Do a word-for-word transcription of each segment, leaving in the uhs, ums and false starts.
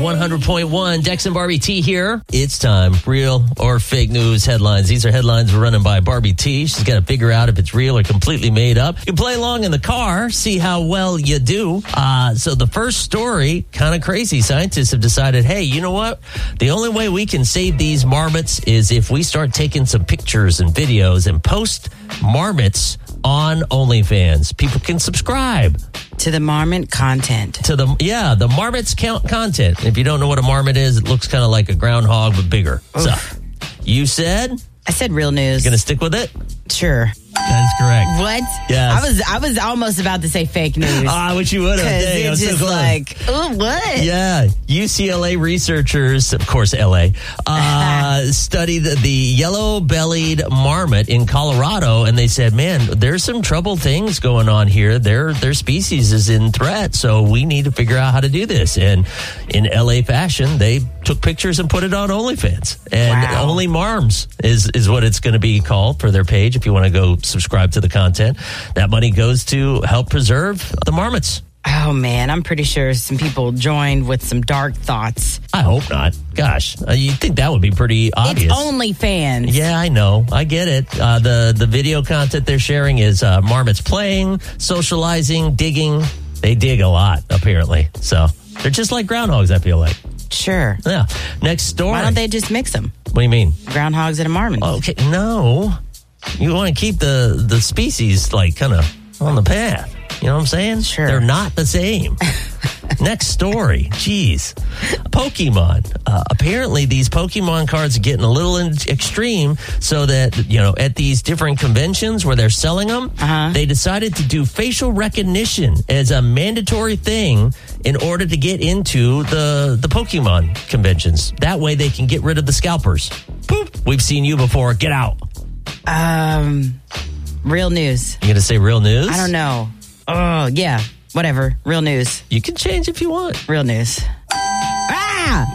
one hundred point one. Dex and Barbie T here. It's time. Real or fake news headlines. These are headlines running by Barbie T. She's got to figure out if it's real or completely made up. You can play along in the car, see how well you do. Uh, so the first story, kind of crazy. Scientists have decided, hey, you know what? The only way we can save these marmots is if we start taking some pictures and videos and post marmots on OnlyFans. People can subscribe to the marmot content. To the yeah, the marmots count content. If you don't know what a marmot is, it looks kind of like a groundhog but bigger. Oof. So, you said? I said real news. You're gonna stick with it? Sure. That is correct. What? Yes. I was I was almost about to say fake news. Ah, I wish you would have. Because it's just so like, oh, what? Yeah. U C L A researchers, of course, L A, uh, studied the, the yellow-bellied marmot in Colorado, and they said, man, there's some trouble things going on here. Their their species is in threat, so we need to figure out how to do this. And in L A fashion, they took pictures and put it on OnlyFans. And wow. Only Marms is, is what it's going to be called for their page if you want to go subscribe to the content. That money goes to help preserve the marmots. Oh, man, I'm pretty sure some people joined with some dark thoughts. I hope not. Gosh, uh, you'd think that would be pretty obvious. It's OnlyFans. Yeah, I know. I get it. Uh, the, the video content they're sharing is uh, marmots playing, socializing, digging. They dig a lot, apparently. So they're just like groundhogs, I feel like. Sure. Yeah. Next story. Why don't they just mix them? What do you mean? Groundhogs and a marmot. Okay, no. You want to keep the, the species, like, kind of on the path. You know what I'm saying? Sure. They're not the same. Next story. Jeez. Pokemon. Uh, apparently, these Pokemon cards are getting a little in- extreme so that, you know, at these different conventions where they're selling them, uh-huh. they decided to do facial recognition as a mandatory thing in order to get into the, the Pokemon conventions. That way they can get rid of the scalpers. Boop. We've seen you before. Get out. Um, real news. You going to say real news? I don't know. Oh, yeah. Whatever. Real news. You can change if you want. Real news. Ah!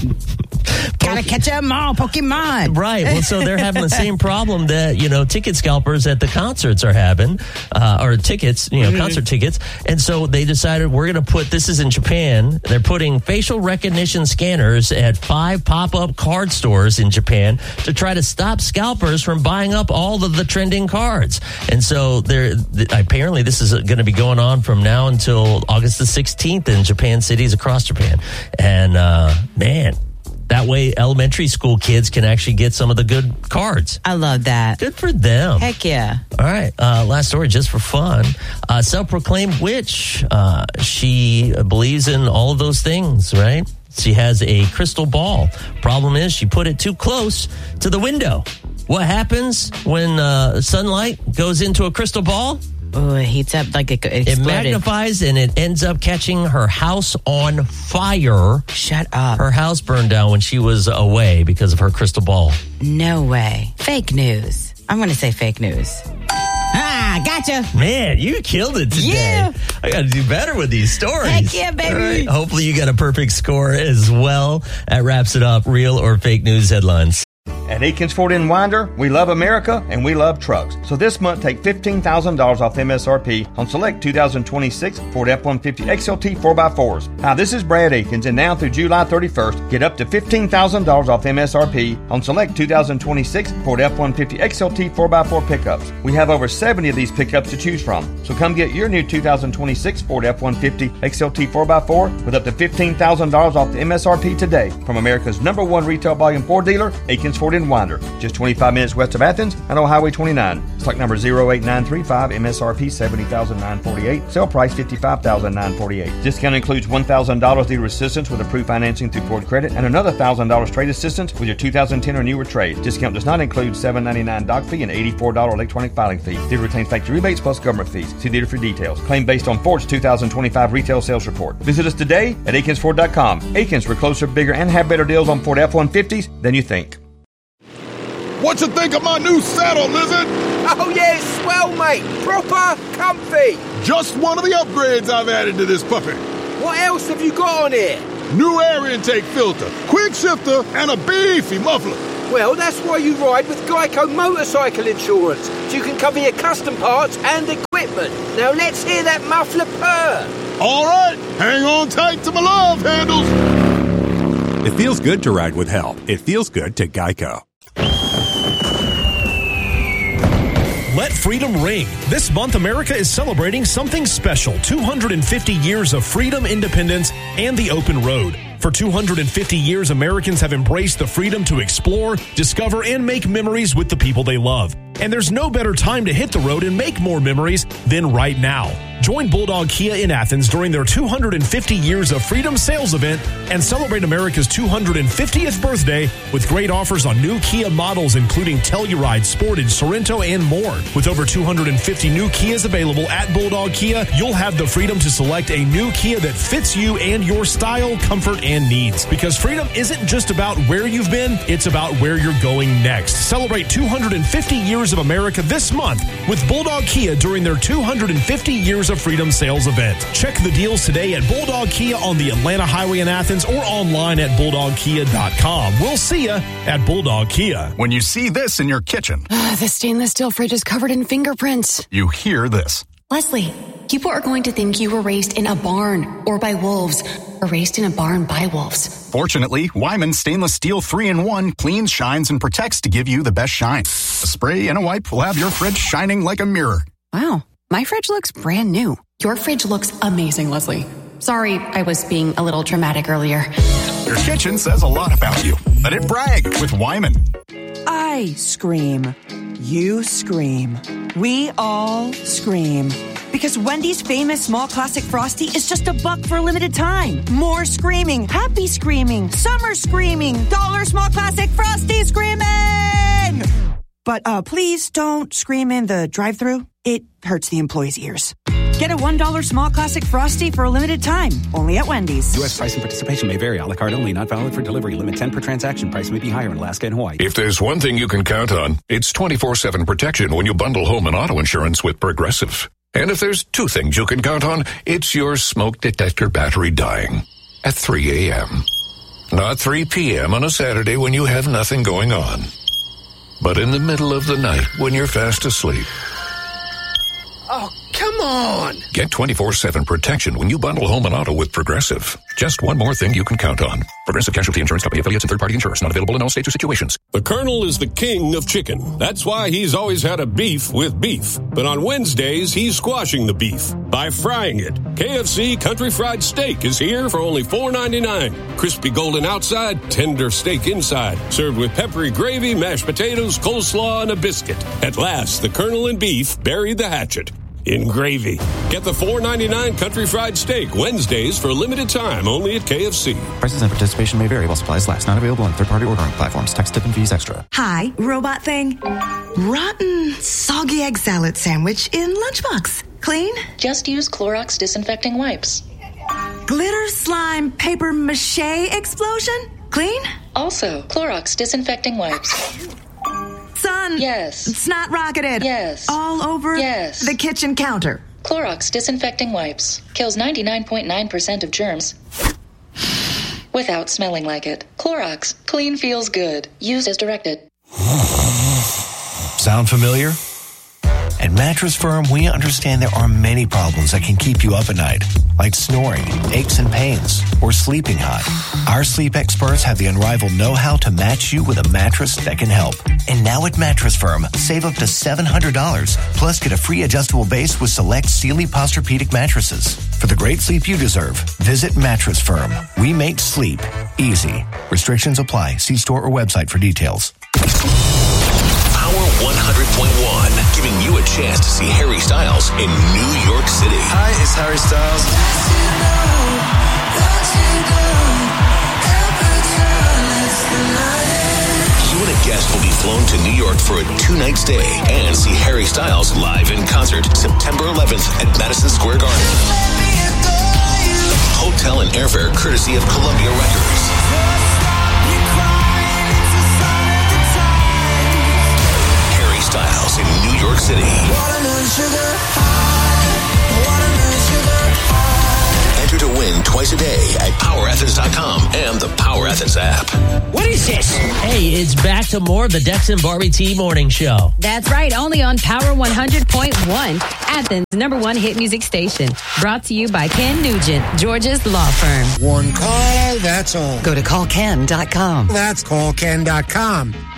Gotta catch them all, Pokemon. Right. Well, so they're having the same problem that, you know, ticket scalpers at the concerts are having, uh, or tickets, you know, mm-hmm. concert tickets. And so they decided we're going to put, this is in Japan, they're putting facial recognition scanners at five pop-up card stores in Japan to try to stop scalpers from buying up all of the trending cards. And so they're, apparently this is going to be going on from now until August the sixteenth in Japan cities across Japan. And, uh, man, that way elementary school kids can actually get some of the good cards. I love that. Good for them. Heck yeah. All right. Uh, last story, just for fun. Uh, self-proclaimed witch. Uh, she believes in all of those things, right? She has a crystal ball. Problem is she put it too close to the window. What happens when uh, sunlight goes into a crystal ball? Oh, it heats up like it, it It magnifies and it ends up catching her house on fire. Shut up. Her house burned down when she was away because of her crystal ball. No way. Fake news. I'm going to say fake news. Ah, gotcha. Man, you killed it today. Yeah. I got to do better with these stories. Heck yeah, baby. All right. Hopefully you got a perfect score as well. That wraps it up. Real or fake news headlines. At Aikens Ford in Winder, we love America and we love trucks. So this month, take fifteen thousand dollars off M S R P on select two thousand twenty-six Ford F one fifty X L T four by fours. Hi, this is Brad Aikens, and now through July thirty-first, get up to fifteen thousand dollars off M S R P on select two thousand twenty-six Ford F one fifty X L T four by four pickups. We have over seventy of these pickups to choose from. So come get your new two thousand twenty-six Ford F one fifty X L T four by four with up to fifteen thousand dollars off the M S R P today from America's number one retail volume Ford dealer, Aikens Ford in Winder. Just twenty-five minutes west of Athens and on Highway twenty-nine. Stock number zero eight nine three five, M S R P seventy thousand nine hundred forty-eight, sale price fifty-five thousand nine hundred forty-eight. Discount includes one thousand dollars dealer assistance with approved financing through Ford Credit and another one thousand dollars trade assistance with your two thousand ten or newer trade. Discount does not include seven dollars and ninety-nine cents doc fee and eighty-four dollars electronic filing fee. Dealer retains factory rebates plus government fees. See dealer for details. Claim based on Ford's two thousand twenty-five retail sales report. Visit us today at Aikens Ford dot com. Aikens, we're closer, bigger, and have better deals on Ford F one fifties than you think. What you think of my new saddle, Lizard? Oh, yeah, it's swell, mate. Proper comfy. Just one of the upgrades I've added to this puppy. What else have you got on here? New air intake filter, quick shifter, and a beefy muffler. Well, that's why you ride with Geico Motorcycle Insurance, so you can cover your custom parts and equipment. Now let's hear that muffler purr. All right, hang on tight to my love handles. It feels good to ride with help. It feels good to Geico. Let freedom ring. This month, America is celebrating something special. two hundred fifty years of freedom, independence, and the open road. For two hundred fifty years, Americans have embraced the freedom to explore, discover, and make memories with the people they love. And there's no better time to hit the road and make more memories than right now. Join Bulldog Kia in Athens during their two hundred fifty Years of Freedom sales event and celebrate America's two hundred fiftieth birthday with great offers on new Kia models, including Telluride, Sportage, Sorento, and more. With over two hundred fifty new Kias available at Bulldog Kia, you'll have the freedom to select a new Kia that fits you and your style, comfort, and needs. Because freedom isn't just about where you've been, it's about where you're going next. Celebrate two hundred fifty Years of America this month with Bulldog Kia during their two hundred fifty Years of Freedom sales event. Check the deals today at Bulldog Kia on the Atlanta Highway in Athens or online at bulldog kia dot com. We'll see you at Bulldog Kia. When you see this in your kitchen, the stainless steel fridge is covered in fingerprints. You hear this. Leslie, people are going to think you were raised in a barn or by wolves or raised in a barn by wolves. Fortunately, Wyman Stainless Steel three in one cleans, shines, and protects to give you the best shine. A spray and a wipe will have your fridge shining like a mirror. Wow, my fridge looks brand new. Your fridge looks amazing, Leslie. Sorry, I was being a little dramatic earlier. Your kitchen says a lot about you. Let it brag with Wyman. I scream. You scream. We all scream. Because Wendy's famous small classic Frosty is just a buck for a limited time. More screaming, happy screaming, summer screaming, dollar small classic Frosty screaming! But uh, please don't scream in the drive-thru. It hurts the employees' ears. Get a one dollar small classic Frosty for a limited time. Only at Wendy's. U S price and participation may vary. A la carte only. Not valid for delivery. Limit ten per transaction. Price may be higher in Alaska and Hawaii. If there's one thing you can count on, it's twenty-four seven protection when you bundle home and auto insurance with Progressive. And if there's two things you can count on, it's your smoke detector battery dying at three a.m. Not three p.m. on a Saturday when you have nothing going on, but in the middle of the night when you're fast asleep. Oh, come on! Get twenty-four seven protection when you bundle home and auto with Progressive. Just one more thing you can count on. Progressive Casualty Insurance Company affiliates and third-party insurers. Not available in all states or situations. The Colonel is the king of chicken. That's why he's always had a beef with beef. But on Wednesdays, he's squashing the beef by frying it. K F C Country Fried Steak is here for only four ninety-nine. Crispy golden outside, tender steak inside. Served with peppery gravy, mashed potatoes, coleslaw, and a biscuit. At last, the Colonel and beef buried the hatchet in gravy. Get the four ninety-nine Country Fried Steak Wednesdays for a limited time only at K F C. Prices and participation may vary while supplies last. Not available on third-party ordering platforms. Tax, tip, and fees extra. Hi, robot thing. Rotten, soggy egg salad sandwich in lunchbox. Clean? Just use Clorox disinfecting wipes. Glitter slime paper mache explosion? Clean? Also, Clorox disinfecting wipes. Son. Yes. Snot rocketed. Yes. All over yes. the kitchen counter. Clorox disinfecting wipes. Kills ninety-nine point nine percent of germs without smelling like it. Clorox. Clean feels good. Used as directed. Sound familiar? At Mattress Firm, we understand there are many problems that can keep you up at night, like snoring, aches and pains, or sleeping hot. Our sleep experts have the unrivaled know-how to match you with a mattress that can help. And now at Mattress Firm, save up to seven hundred dollars, plus get a free adjustable base with select Sealy Posturepedic mattresses. For the great sleep you deserve, visit Mattress Firm. We make sleep easy. Restrictions apply. See store or website for details. Power one hundred point one, giving you a chance to see Harry Styles in New York City. Hi, it's Harry Styles. You and a guest will be flown to New York for a two-night stay and see Harry Styles live in concert September eleventh at Madison Square Garden. Hotel and airfare courtesy of Columbia Records. Styles in New York City. Enter to win twice a day at power athens dot com and the Power Athens app. What is this? Hey, it's back to more of the Dex and Barbie T Morning Show. That's right, only on Power one hundred point one, Athens' number one hit music station. Brought to you by Ken Nugent, Georgia's law firm. One call that's all. Go to call ken dot com. That's call ken dot com.